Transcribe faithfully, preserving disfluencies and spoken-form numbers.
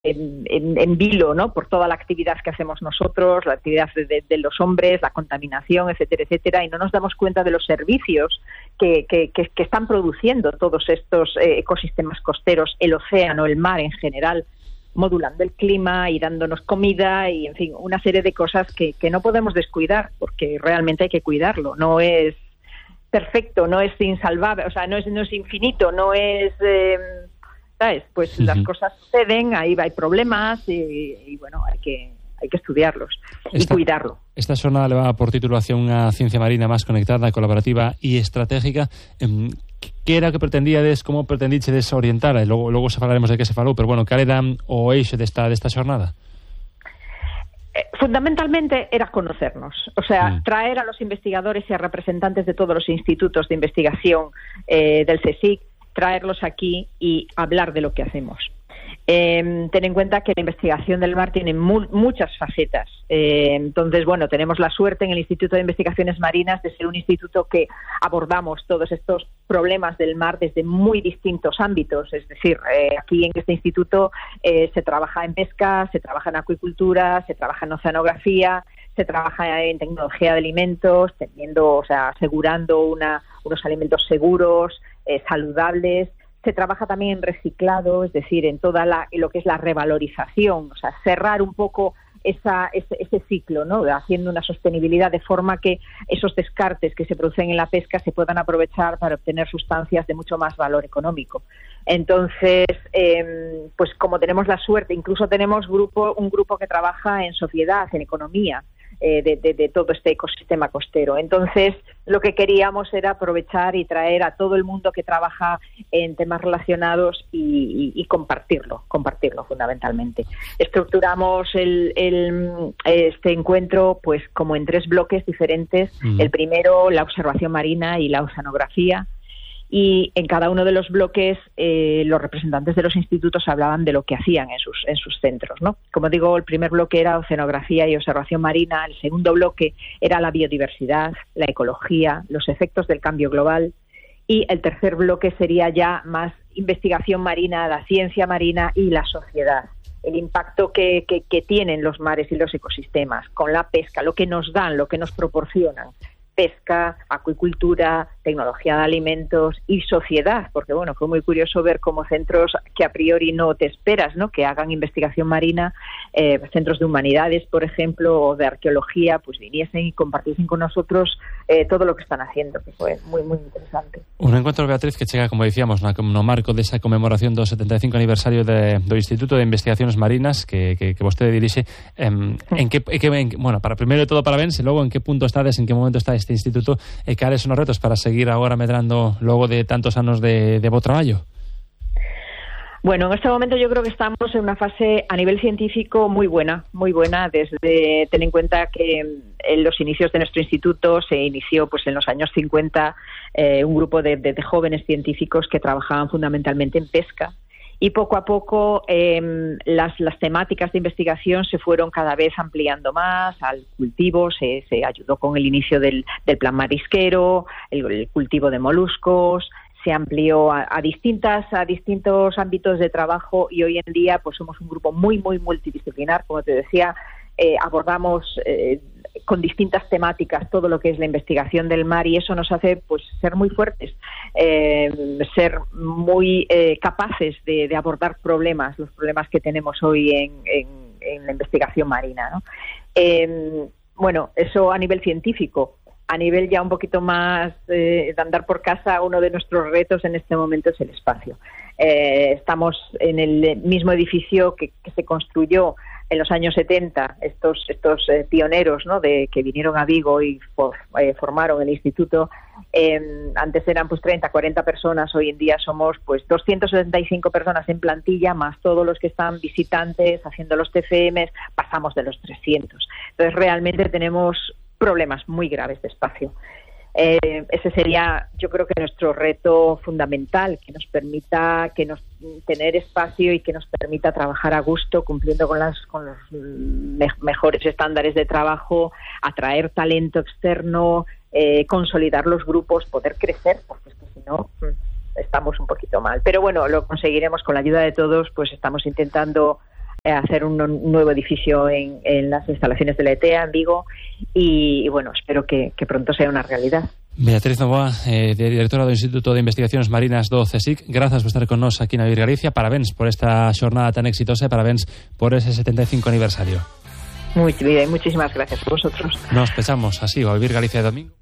en, en, en vilo, ¿no? Por toda la actividad que hacemos nosotros, la actividad de, de los hombres, la contaminación, etcétera, etcétera, y no nos damos cuenta de los servicios que, que, que, que están produciendo todos estos eh, ecosistemas costeros, el océano, el mar en general, modulando el clima y dándonos comida y, en fin, una serie de cosas que, que no podemos descuidar, porque realmente hay que cuidarlo. No es perfecto, no es insalvable, o sea, no es, no es infinito, no es... Eh, ¿sabes? Pues uh-huh. Las cosas suceden, ahí hay problemas y, y bueno, hay que hay que estudiarlos esta, y cuidarlo. Esta zona le va por título hacia una ciencia marina más conectada, colaborativa y estratégica. ¿Qué era que pretendíades, cómo pretendíades orientar? Luego, luego falaremos de qué se falou, pero bueno, ¿cuál era o eixo desta, desta xornada? Eh, fundamentalmente era conocernos, o sea, mm. traer a los investigadores y a representantes de todos los institutos de investigación eh, del CSIC, traerlos aquí y hablar de lo que hacemos. Eh, ten en cuenta que la investigación del mar tiene mu- muchas facetas. Eh, entonces, bueno, tenemos la suerte en el Instituto de Investigaciones Marinas de ser un instituto que abordamos todos estos problemas del mar desde muy distintos ámbitos. Es decir, eh, aquí en este instituto eh, se trabaja en pesca, se trabaja en acuicultura, se trabaja en oceanografía, se trabaja en tecnología de alimentos, teniendo, o sea, asegurando una, unos alimentos seguros, eh, saludables. Se trabaja también en reciclado, es decir, en toda la, en lo que es la revalorización, o sea, cerrar un poco esa, ese, ese ciclo, ¿no? Haciendo una sostenibilidad de forma que esos descartes que se producen en la pesca se puedan aprovechar para obtener sustancias de mucho más valor económico. Entonces, eh, pues como tenemos la suerte, incluso tenemos grupo, un grupo que trabaja en sociedad, en economía, eh, de, de, de todo este ecosistema costero. Entonces, lo que queríamos era aprovechar y traer a todo el mundo que trabaja en temas relacionados y, y, y compartirlo, compartirlo fundamentalmente. Estructuramos el, el, este encuentro pues como en tres bloques diferentes. Uh-huh. El primero, la observación marina y la oceanografía. Y en cada uno de los bloques eh, los representantes de los institutos hablaban de lo que hacían en sus en sus centros, ¿no? Como digo, el primer bloque era oceanografía y observación marina, el segundo bloque era la biodiversidad, la ecología, los efectos del cambio global, y el tercer bloque sería ya más investigación marina, la ciencia marina y la sociedad, el impacto que, que, que tienen los mares y los ecosistemas con la pesca, lo que nos dan, lo que nos proporcionan. Pesca, acuicultura, tecnología de alimentos y sociedad, porque bueno, fue muy curioso ver cómo centros que a priori no te esperas, ¿no? Que hagan investigación marina, eh, centros de humanidades, por ejemplo, o de arqueología, pues viniesen y compartiesen con nosotros eh, todo lo que están haciendo, que fue muy, muy interesante. Un encuentro, Beatriz, que chega, como decíamos, no, no marco desa conmemoración do setenta e cinco aniversario de, do Instituto de Investigaciones Marinas que, que, que vostede dirixe. Eh, en que, en que, en, bueno, para primeiro de todo, parabéns, e logo en que punto estades, en que momento está este instituto e cales son os retos para seguir agora medrando logo de tantos anos de, de bo traballo? Bueno, en este momento yo creo que estamos en una fase a nivel científico muy buena, muy buena, desde, ten en cuenta que en los inicios de nuestro instituto se inició pues en los años cincuenta eh, un grupo de, de, de jóvenes científicos que trabajaban fundamentalmente en pesca. Y poco a poco eh, las, las temáticas de investigación se fueron cada vez ampliando más al cultivo, se, se ayudó con el inicio del, del plan marisquero, el, el cultivo de moluscos, se amplió a, a distintas a distintos ámbitos de trabajo y hoy en día pues somos un grupo muy, muy multidisciplinar, como te decía, eh, abordamos eh, con distintas temáticas todo lo que es la investigación del mar y eso nos hace pues ser muy fuertes, eh, ser muy eh, capaces de, de abordar problemas, los problemas que tenemos hoy en, en, en la investigación marina, ¿no? Eh, bueno, eso a nivel científico. A nivel ya un poquito más eh, de andar por casa, uno de nuestros retos en este momento es el espacio. Eh, estamos en el mismo edificio que, que se construyó en los años setenta, estos estos eh, pioneros, ¿no? De que vinieron a Vigo y for, eh, formaron el instituto. Eh, antes eran pues treinta, cuarenta personas, hoy en día somos pues doscientas setenta y cinco personas en plantilla, más todos los que están visitantes, haciendo los T F Ms, pasamos de los trescientos. Entonces realmente tenemos problemas muy graves de espacio. Eh, ese sería, yo creo que nuestro reto fundamental, que nos permita que nos tener espacio y que nos permita trabajar a gusto, cumpliendo con las con los me, mejores estándares de trabajo, atraer talento externo, eh, consolidar los grupos, poder crecer, porque es que si no estamos un poquito mal. Pero bueno, lo conseguiremos con la ayuda de todos, pues estamos intentando hacer un, un nuevo edificio en, en las instalaciones de la E T A en Vigo y, y bueno, espero que, que pronto sea una realidad. Beatriz Novoa, eh, directora do Instituto de Investigacións Marinas do CSIC, grazas por estar con nós aquí na Vivir Galicia, parabéns por esta xornada tan exitosa e parabéns por ese setenta e cinco aniversario. Muy bien, muchísimas gracias a vosotros. Nos pechamos así, a Vivir Galicia de domingo.